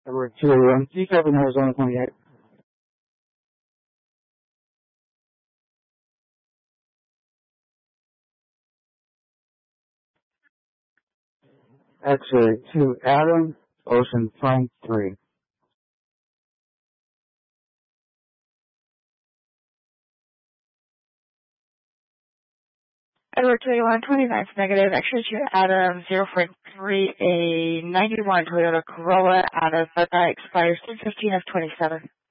Edward 281, C7 Arizona 28. X-ray 2 Adam, Ocean Frank 3. Edward 281, 29th negative, X-ray 2 Adam, 0 Frank 3, a 91 Toyota Corolla out of Buckeye, expires 3/15 of 27.